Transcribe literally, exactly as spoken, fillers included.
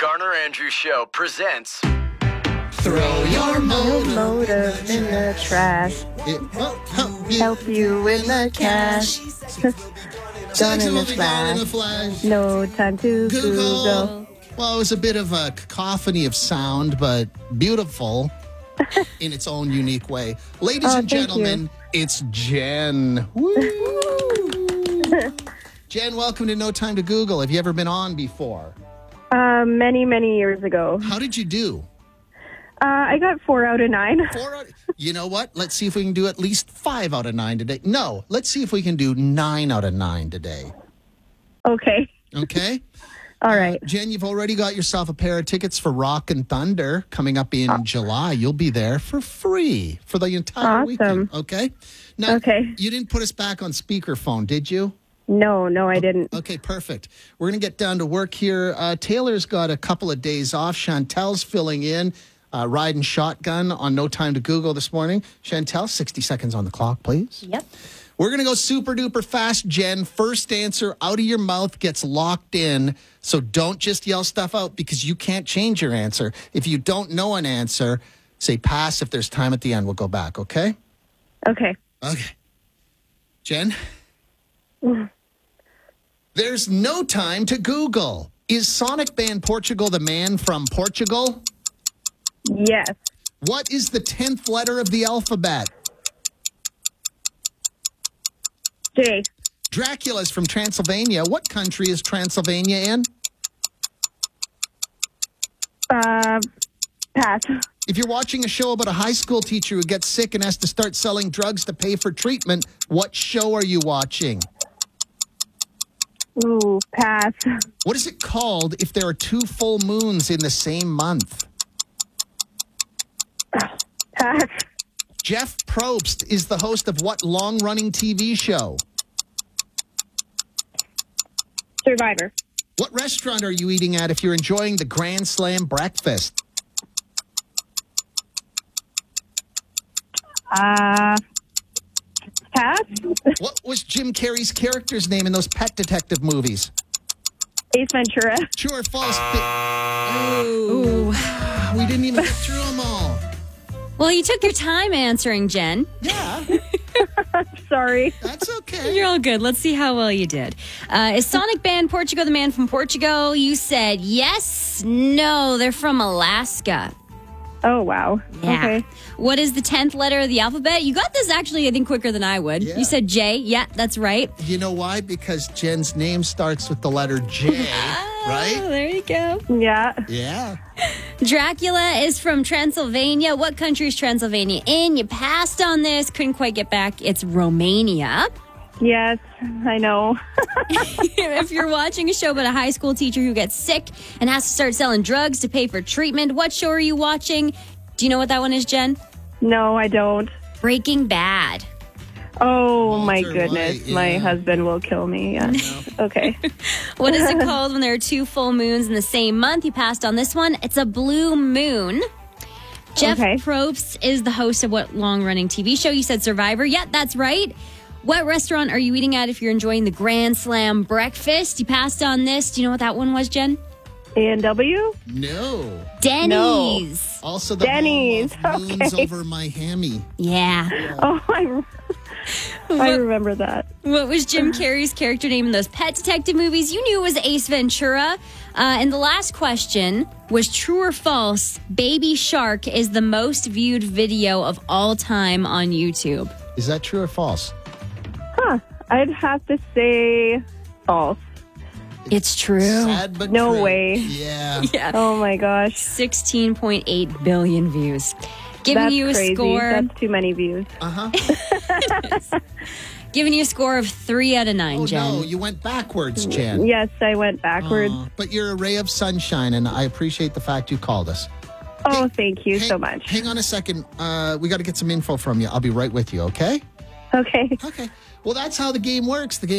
Garner Andrews Show presents Throw your motive, motive in the trash. It won't help you. Help you win the cash. Gone in a Gone in a flash. flash. No time to Google. Google. Well, it was a bit of a cacophony of sound, but beautiful in its own unique way. Ladies Oh, and thank gentlemen, it's Jen. Woo! Jen, welcome to No Time to Google. Have you ever been on before? Uh, many, many years ago. How did you do? Uh, I got four out of nine. Four out, you know what? Let's see if we can do at least five out of nine today. No, let's see if we can do nine out of nine today. Okay. Okay? All right. Jen, you've already got yourself a pair of tickets for Rock and Thunder coming up in July. You'll be there for free for the entire Awesome. weekend. Okay? Now, Okay. you didn't put us back on speakerphone, did you? No, no, I didn't. Okay, perfect. We're going to get down to work here. Uh, Taylor's got a couple of days off. Chantel's filling in, uh, riding shotgun on No Time to Google this morning. Chantel, sixty seconds on the clock, please. Yep. We're going to go super duper fast, Jen. First answer out of your mouth gets locked in. So don't just yell stuff out because you can't change your answer. If you don't know an answer, say pass. If there's time at the end, we'll go back, okay? Okay. Okay. Jen? There's no time to Google. Is Sonic Band Portugal the man from Portugal? Yes. What is the tenth letter of the alphabet? J. Dracula's from Transylvania. What country is Transylvania in? Uh, pass. If you're watching a show about a high school teacher who gets sick and has to start selling drugs to pay for treatment, what show are you watching? Ooh, pass. What is it called if there are two full moons in the same month? Pass. Jeff Probst is the host of what long-running T V show? Survivor. What restaurant are you eating at if you're enjoying the Grand Slam breakfast? Uh, pass. What was Jim Carrey's character's name in those Pet Detective movies? Ace Ventura. True or false? Oh, Ooh. we didn't even get through them all. Well, you took your time answering, Jen. Yeah, Sorry. that's okay. You're all good. Let's see how well you did. Uh, is Sonic Band Portugal the man from Portugal? You said yes. No, they're from Alaska. Oh, wow. Yeah. Okay. What is the tenth letter of the alphabet? You got this actually, I think, quicker than I would. Yeah. You said J. Yeah, that's right. You know why? Because Jen's name starts with the letter J, Oh, right? there you go. Yeah. Yeah. Dracula is from Transylvania. What country is Transylvania in? You passed on this. Couldn't quite get back. It's Romania. Yes, I know. If you're watching a show about a high school teacher who gets sick and has to start selling drugs to pay for treatment, what show are you watching? Do you know what that one is, Jen? No, I don't. Breaking Bad. Oh, my Walter goodness. White, My yeah. husband will kill me. Yeah. Okay. What is it called when there are two full moons in the same month? You passed on this one. It's a blue moon. Jeff Okay. Probst is the host of what long-running T V show? You said Survivor. Yeah, that's right. What restaurant are you eating at if you're enjoying the Grand Slam breakfast? You passed on this. Do you know what that one was, Jen? A and W? No. Denny's. Also the Denny's, home of moons okay. over Miami. Yeah. Oh, I, I remember that. What was Jim Carrey's character name in those Pet Detective movies? You knew it was Ace Ventura. Uh, and the last question was true or false? Baby Shark is the most viewed video of all time on YouTube. Is that true or false? Huh. I'd have to say false. It's true. Sad but No true. way. Yeah. Yeah. Oh, my gosh. sixteen point eight billion views. Giving That's you a crazy. score. That's too many views. Uh-huh. Giving you a score of three out of nine, Oh, Jen. no. You went backwards, Jen. Yes, I went backwards. Aw, but you're a ray of sunshine, and I appreciate the fact you called us. Oh, thank you Hang- so much. Hang on a second. Uh, we got to get some info from you. I'll be right with you, okay? Okay. Okay. Well, that's how the game works. The game